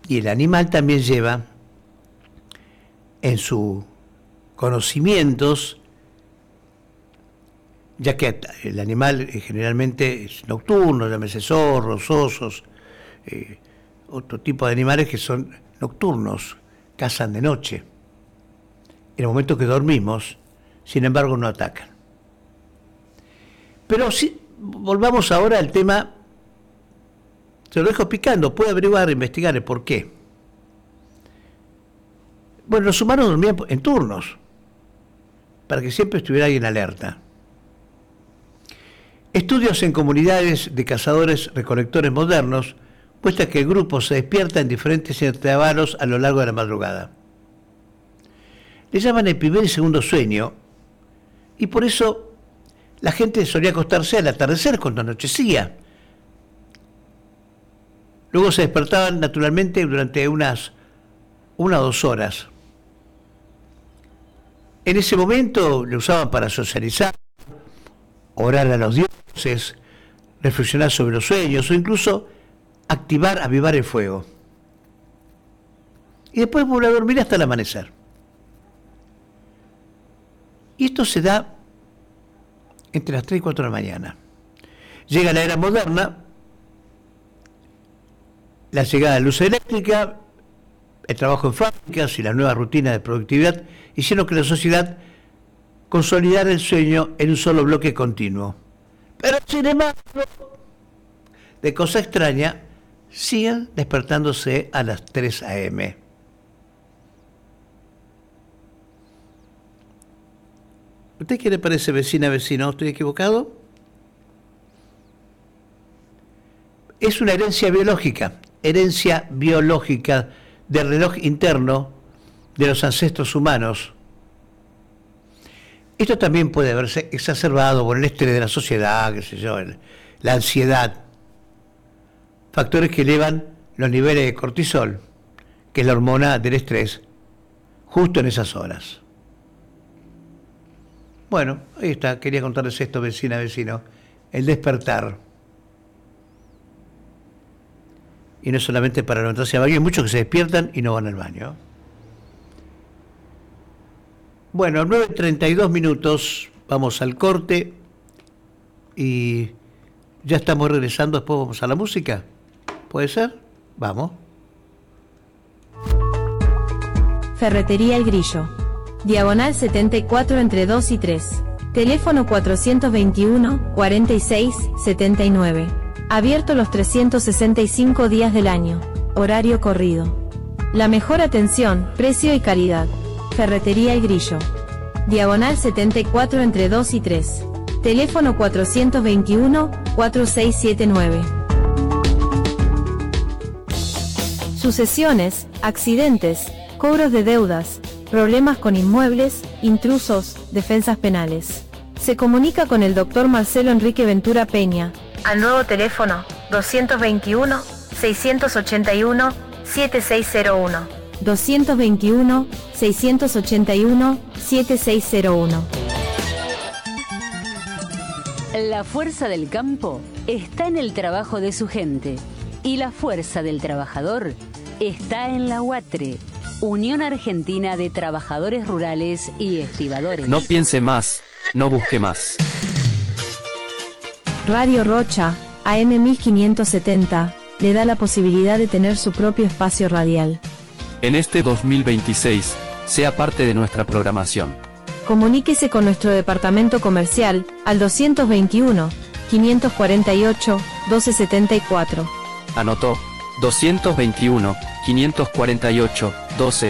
Y el animal también lleva en sus conocimientos, ya que el animal generalmente es nocturno, llámese zorros, osos, otro tipo de animales que son nocturnos, cazan de noche. En el momento que dormimos, sin embargo, no atacan. Pero si volvamos ahora al tema, se lo dejo picando, puede averiguar, investigar el por qué. Bueno, los humanos dormían en turnos, para que siempre estuviera alguien alerta. Estudios en comunidades de cazadores-recolectores modernos muestran que el grupo se despierta en diferentes intervalos a lo largo de la madrugada. Le llaman el primer y segundo sueño, y por eso la gente solía acostarse al atardecer cuando anochecía. Luego se despertaban naturalmente durante una o 2 horas. En ese momento lo usaban para socializar, orar a los dioses, reflexionar sobre los sueños o incluso avivar el fuego. Y después volver a dormir hasta el amanecer. Y esto se da entre las 3 y 4 de la mañana. Llega la era moderna, la llegada de la luz eléctrica, el trabajo en fábricas y la nueva rutina de productividad hicieron que la sociedad consolidara el sueño en un solo bloque continuo. Pero sin embargo, de cosa extraña, siguen despertándose a las 3 a.m. ¿Usted qué le parece, vecina, vecino? ¿Estoy equivocado? Es una herencia biológica del reloj interno de los ancestros humanos. Esto también puede verse exacerbado por el estrés de la sociedad, qué sé yo, la ansiedad, factores que elevan los niveles de cortisol, que es la hormona del estrés, justo en esas horas. Bueno, ahí está, quería contarles esto, vecina, vecino, el despertar. Y no solamente para levantarse al baño, hay muchos que se despiertan y no van al baño. Bueno, 9:32, vamos al corte y ya estamos regresando, después vamos a la música. ¿Puede ser? Vamos. Ferretería El Grillo. Diagonal 74 entre 2 y 3. Teléfono 421-46-79. Abierto los 365 días del año. Horario corrido. La mejor atención, precio y calidad. Ferretería El Grillo. Diagonal 74 entre 2 y 3. Teléfono 421-4679. Sucesiones, accidentes, cobros de deudas, problemas con inmuebles, intrusos, defensas penales. Se comunica con el Dr. Marcelo Enrique Ventura Peña al nuevo teléfono 221-681-7601. 221-681-7601. La fuerza del campo está en el trabajo de su gente y la fuerza del trabajador está en la UATRE, Unión Argentina de Trabajadores Rurales y Estibadores. No piense más, no busque más. Radio Rocha, AM 1570, le da la posibilidad de tener su propio espacio radial. En este 2026, sea parte de nuestra programación. Comuníquese con nuestro departamento comercial al 221-548-1274. Anotó, 221-548-1274.